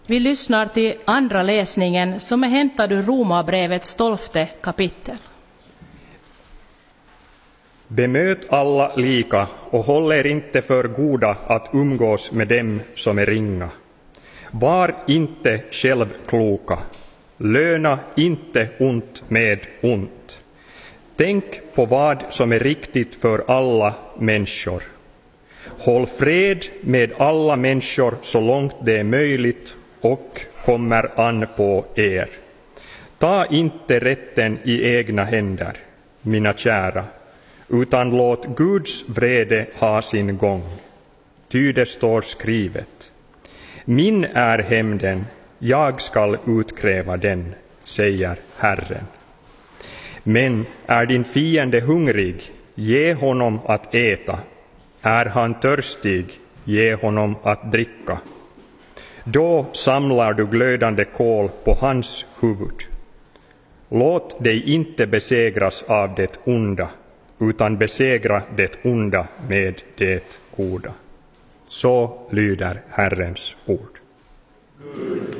Vi lyssnar till andra läsningen som är hämtad ur Romarbrevets 12:e kapitel. Bemöt alla lika och håll er inte för goda att umgås med dem som är ringa. Var inte självkloka. Löna inte ont med ont. Tänk på vad som är riktigt för alla människor. Håll fred med alla människor så långt det är möjligt och kommer an på er. Ta inte rätten i egna händer, mina kära, utan låt Guds vrede ha sin gång. Ty det står skrivet: Min är hämnden, jag skall utkräva den, säger Herren. Men är din fiende hungrig, ge honom att äta. Är han törstig, ge honom att dricka. Då samlar du glödande kol på hans huvud. Låt dig inte besegras av det onda, utan besegra det onda med det goda. Så lyder Herrens ord.